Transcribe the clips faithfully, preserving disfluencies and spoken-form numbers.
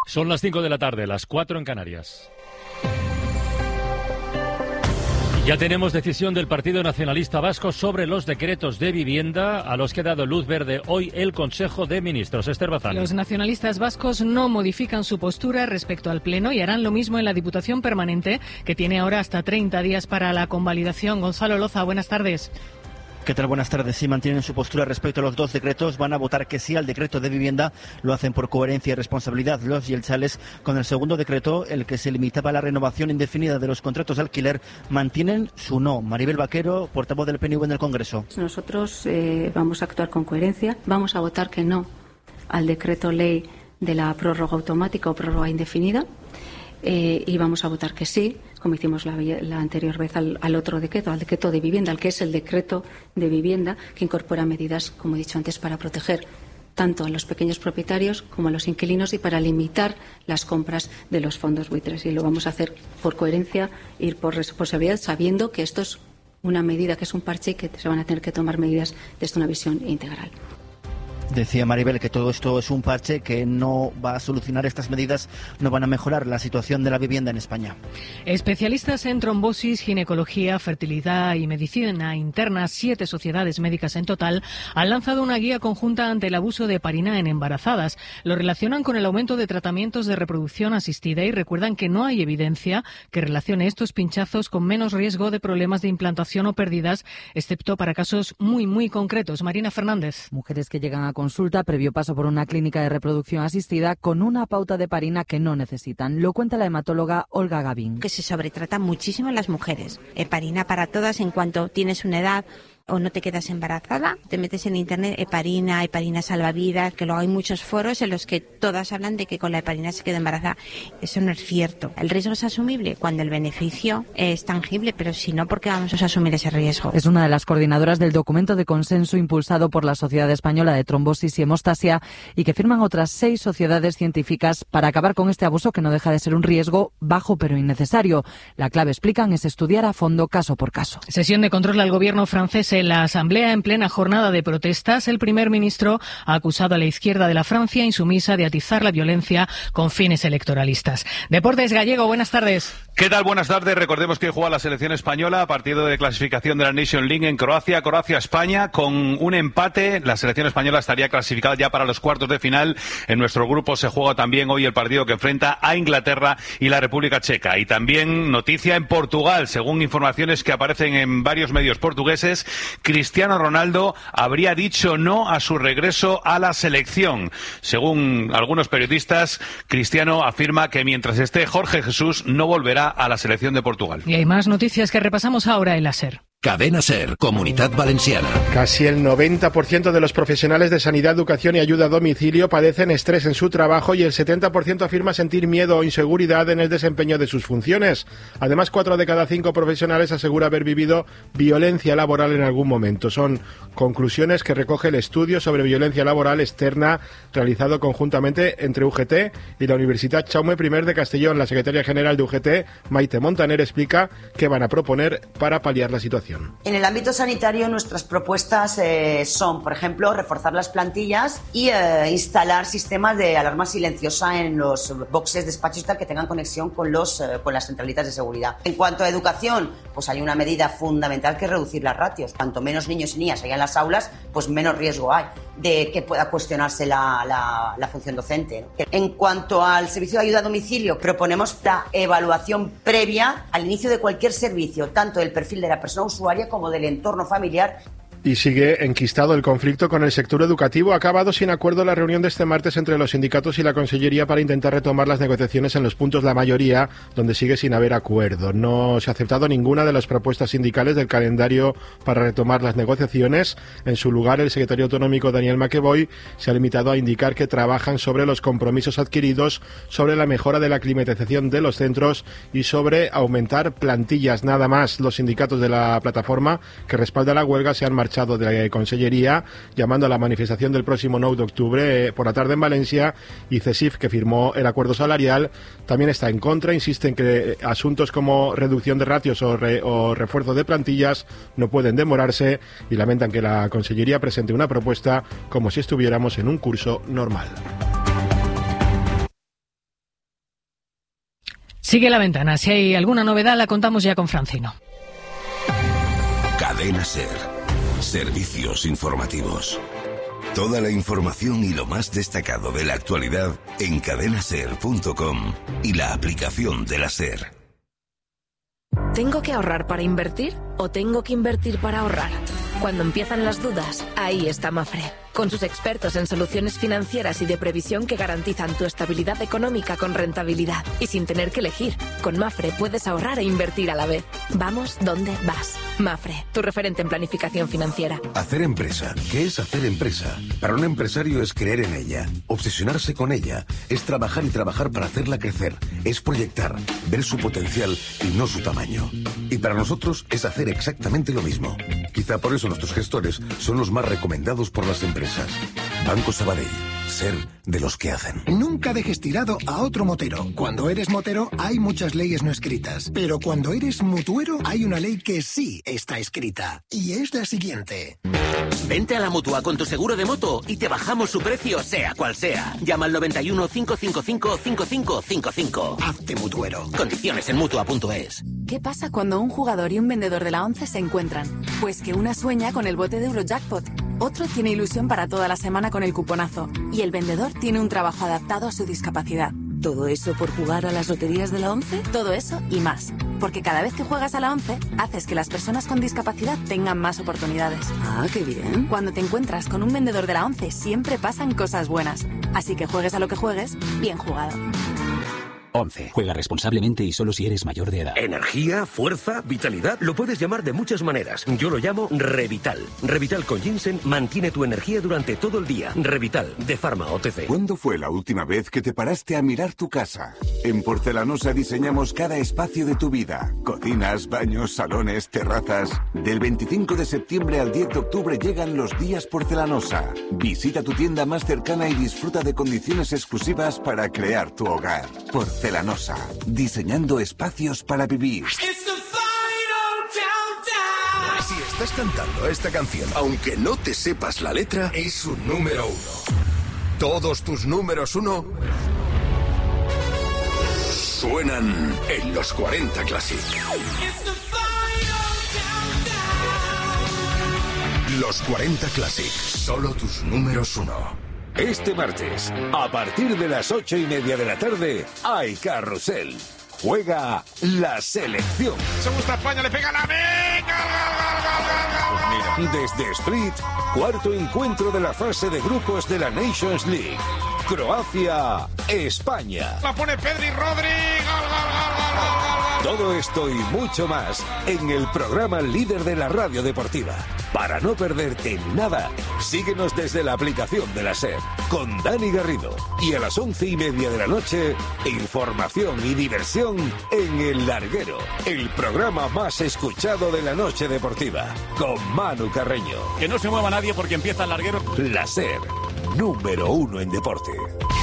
Son las cinco de la tarde, las cuatro en Canarias. Ya tenemos decisión del Partido Nacionalista Vasco sobre los decretos de vivienda a los que ha dado luz verde hoy el Consejo de Ministros. Esther Bazán. Los nacionalistas vascos no modifican su postura respecto al Pleno y harán lo mismo en la Diputación Permanente, que tiene ahora hasta treinta días para la convalidación. Gonzalo Loza, buenas tardes. ¿Qué tal? Buenas tardes. Si mantienen su postura respecto a los dos decretos, van a votar que sí al decreto de vivienda. Lo hacen por coherencia y responsabilidad. Los yelchales, con el segundo decreto, el que se limitaba a la renovación indefinida de los contratos de alquiler, mantienen su no. Maribel Vaquero, portavoz del P N V en el Congreso. Nosotros eh, vamos a actuar con coherencia. Vamos a votar que no al decreto ley de la prórroga automática o prórroga indefinida. Eh, y vamos a votar que sí, como hicimos la, la anterior vez al, al otro decreto, al decreto de vivienda, al que es el decreto de vivienda, que incorpora medidas, como he dicho antes, para proteger tanto a los pequeños propietarios como a los inquilinos y para limitar las compras de los fondos buitres. Y lo vamos a hacer por coherencia, ir por responsabilidad, sabiendo que esto es una medida, que es un parche y que se van a tener que tomar medidas desde una visión integral. Decía Maribel que todo esto es un parche que no va a solucionar estas medidas, no van a mejorar la situación de la vivienda en España. Especialistas en trombosis, ginecología, fertilidad y medicina interna, siete sociedades médicas en total, han lanzado una guía conjunta ante el abuso de heparina en embarazadas. Lo relacionan con el aumento de tratamientos de reproducción asistida y recuerdan que no hay evidencia que relacione estos pinchazos con menos riesgo de problemas de implantación o pérdidas, excepto para casos muy, muy concretos. Marina Fernández. Mujeres que llegan a consulta previo paso por una clínica de reproducción asistida con una pauta de heparina que no necesitan. Lo cuenta la hematóloga Olga Gavín. Que se sobretrata muchísimo en las mujeres. Heparina para todas en cuanto tienes una edad o no te quedas embarazada, te metes en internet heparina, heparina salvavidas, que luego hay muchos foros en los que todas hablan de que con la heparina se queda embarazada. Eso no es cierto. El riesgo es asumible cuando el beneficio es tangible, pero si no, ¿por qué vamos a asumir ese riesgo? Es una de las coordinadoras del documento de consenso impulsado por la Sociedad Española de Trombosis y Hemostasia y que firman otras seis sociedades científicas para acabar con este abuso que no deja de ser un riesgo bajo pero innecesario. La clave, explican, es estudiar a fondo caso por caso. Sesión de control al gobierno francés en la Asamblea en plena jornada de protestas. El primer ministro ha acusado a la izquierda de la Francia insumisa de atizar la violencia con fines electoralistas. Deportes, Gallego, buenas tardes. ¿Qué tal? Buenas tardes. Recordemos que juega la selección española, partido de clasificación de la Nation League en Croacia, Croacia-España, con un empate. La selección española estaría clasificada ya para los cuartos de final. En nuestro grupo se juega también hoy el partido que enfrenta a Inglaterra y la República Checa. Y también noticia en Portugal, según informaciones que aparecen en varios medios portugueses, Cristiano Ronaldo habría dicho no a su regreso a la selección. Según algunos periodistas, Cristiano afirma que mientras esté Jorge Jesús no volverá a la selección de Portugal. Y hay más noticias que repasamos ahora en la SER. Cadena SER, Comunidad Valenciana. Casi el noventa por ciento de los profesionales de sanidad, educación y ayuda a domicilio padecen estrés en su trabajo y el setenta por ciento afirma sentir miedo o inseguridad en el desempeño de sus funciones. Además, cuatro de cada cinco profesionales asegura haber vivido violencia laboral en algún momento. Son conclusiones que recoge el estudio sobre violencia laboral externa realizado conjuntamente entre U G T y la Universidad Jaume primero de Castellón. La secretaria general de U G T, Maite Montaner, explica qué van a proponer para paliar la situación. En el ámbito sanitario, nuestras propuestas eh, son, por ejemplo, reforzar las plantillas y eh, instalar sistemas de alarma silenciosa en los boxes, despachos y tal que tengan conexión con, los, eh, con las centralitas de seguridad. En cuanto a educación, pues hay una medida fundamental que es reducir las ratios. Cuanto menos niños y niñas haya en las aulas, pues menos riesgo hay de que pueda cuestionarse la, la, la función docente, ¿no? En cuanto al servicio de ayuda a domicilio, proponemos la evaluación previa al inicio de cualquier servicio, tanto del perfil de la persona usuaria como del entorno familiar. Y sigue enquistado el conflicto con el sector educativo. Ha acabado sin acuerdo la reunión de este martes entre los sindicatos y la Consellería para intentar retomar las negociaciones en los puntos, la mayoría, donde sigue sin haber acuerdo. No se ha aceptado ninguna de las propuestas sindicales del calendario para retomar las negociaciones. En su lugar, el secretario autonómico Daniel McEvoy se ha limitado a indicar que trabajan sobre los compromisos adquiridos, sobre la mejora de la climatización de los centros y sobre aumentar plantillas. Nada más. Los sindicatos de la plataforma que respalda la huelga se han marchado de la Consellería, llamando a la manifestación del próximo nueve de octubre eh, por la tarde en Valencia, y CESIF, que firmó el acuerdo salarial, también está en contra. Insiste en que asuntos como reducción de ratios o, re, o refuerzo de plantillas no pueden demorarse y lamentan que la Consellería presente una propuesta como si estuviéramos en un curso normal. Sigue La Ventana. Si hay alguna novedad la contamos ya con Francino. Cadena SER. Servicios informativos. Toda la información y lo más destacado de la actualidad en cadena ser punto com y la aplicación de la SER. ¿Tengo que ahorrar para invertir o tengo que invertir para ahorrar? Cuando empiezan las dudas, ahí está Mafre, con sus expertos en soluciones financieras y de previsión que garantizan tu estabilidad económica con rentabilidad y sin tener que elegir. Con Mafre puedes ahorrar e invertir a la vez. Vamos donde vas. Mafre, tu referente en planificación financiera. Hacer empresa. ¿Qué es hacer empresa? Para un empresario es creer en ella, obsesionarse con ella, es trabajar y trabajar para hacerla crecer, es proyectar, ver su potencial y no su tamaño. Y para nosotros es hacer exactamente lo mismo. Quizá por eso nuestros gestores son los más recomendados por las empresas. Banco Sabadell. Ser de los que hacen. Nunca dejes tirado a otro motero. Cuando eres motero hay muchas leyes no escritas, pero cuando eres mutuero hay una ley que sí está escrita, y es la siguiente. Vente a la Mutua con tu seguro de moto y te bajamos su precio sea cual sea. Llama al noventa y uno, cinco cinco cinco, cinco cinco cinco cinco. Hazte mutuero. Condiciones en mutua punto es. ¿Qué pasa cuando un jugador y un vendedor de la ONCE se encuentran? Pues que una sueña con el bote de Eurojackpot, otro tiene ilusión para toda la semana con el cuponazo y el vendedor tiene un trabajo adaptado a su discapacidad. ¿Todo eso por jugar a las loterías de la ONCE? Todo eso y más. Porque cada vez que juegas a la ONCE, haces que las personas con discapacidad tengan más oportunidades. Ah, qué bien. Cuando te encuentras con un vendedor de la ONCE, siempre pasan cosas buenas. Así que juegues a lo que juegues, bien jugado. once. Juega responsablemente y solo si eres mayor de edad. Energía, fuerza, vitalidad, lo puedes llamar de muchas maneras. Yo lo llamo Revital. Revital con ginseng mantiene tu energía durante todo el día. Revital, de Pharma O T C. ¿Cuándo fue la última vez que te paraste a mirar tu casa? En Porcelanosa diseñamos cada espacio de tu vida. Cocinas, baños, salones, terrazas. Del veinticinco de septiembre al diez de octubre llegan los días Porcelanosa. Visita tu tienda más cercana y disfruta de condiciones exclusivas para crear tu hogar. Porcelanosa, diseñando espacios para vivir. Si estás cantando esta canción, aunque no te sepas la letra, es un número uno. Todos tus números uno suenan en los cuarenta Classic. Los cuarenta Classic, solo tus números uno. Este martes, a partir de las ocho y media de la tarde, hay carrusel. Juega la selección. Se gusta España, le pega la meca. Pues desde Split, cuarto encuentro de la fase de grupos de la Nations League. Croacia, España. La pone Pedri, Rodri. Gol, gol, gol, gol, gol. Todo esto y mucho más en el programa líder de la radio deportiva. Para no perderte nada, síguenos desde la aplicación de la SER con Dani Garrido. Y a las once y media de la noche, información y diversión en El Larguero, el programa más escuchado de la noche deportiva, con Manu Carreño. Que no se mueva nadie porque empieza El Larguero. La SER, número uno en deporte.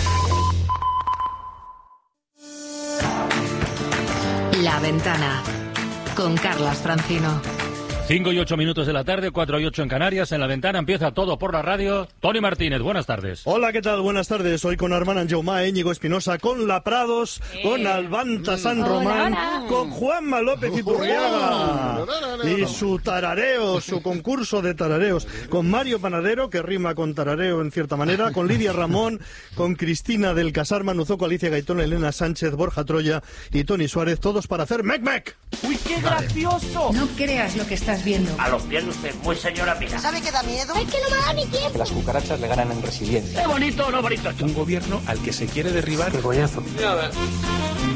La Ventana, con Carlas Francino. Cinco y ocho minutos de la tarde, cuatro y ocho en Canarias. En La Ventana empieza todo por la radio. Toni Martínez, buenas tardes. Hola, ¿qué tal? Buenas tardes. Hoy con Armand Anjomá, Íñigo Espinosa, con La Prados, eh. con Albanta San Román, hola, hola. con Juanma López Iturriaga y su tarareo, su concurso de tarareos, con Mario Panadero, que rima con tarareo en cierta manera, con Lidia Ramón, con Cristina del Casar, Manuzoco, Alicia Gaitón, Elena Sánchez, Borja Troya y Tony Suárez, todos para hacer Mec Mec. ¡Uy, qué gracioso! No creas lo que estás viendo. A los pies de usted, muy señora mía. ¿Sabe que da miedo? ¡Ay, que no me da ni tiempo! Que las cucarachas le ganan en resiliencia. ¡Qué bonito, no bonito! Un gobierno al que se quiere derribar. ¡Qué coñazo!